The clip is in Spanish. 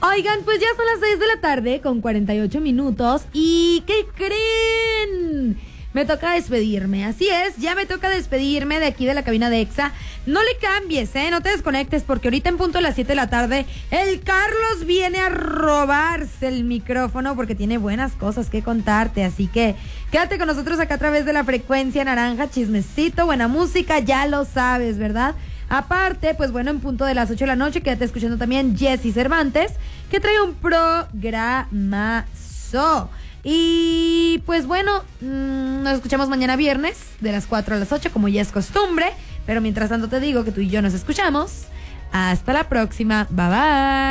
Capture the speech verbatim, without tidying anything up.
Oigan, pues ya son las seis de la tarde con cuarenta y ocho minutos. ¿Y qué creen? Me toca despedirme, así es, ya me toca despedirme de aquí de la cabina de Exa. No le cambies, ¿eh? No te desconectes, porque ahorita en punto de las siete de la tarde el Carlos viene a robarse el micrófono porque tiene buenas cosas que contarte. Así que quédate con nosotros acá a través de la frecuencia naranja, chismecito, buena música, ya lo sabes, ¿verdad? Aparte, pues bueno, en punto de las ocho de la noche, quédate escuchando también Jessy Cervantes, que trae un programazo. Y pues bueno, mmm, nos escuchamos mañana viernes de las cuatro a las ocho, como ya es costumbre. Pero mientras tanto te digo que tú y yo nos escuchamos. Hasta la próxima. Bye bye.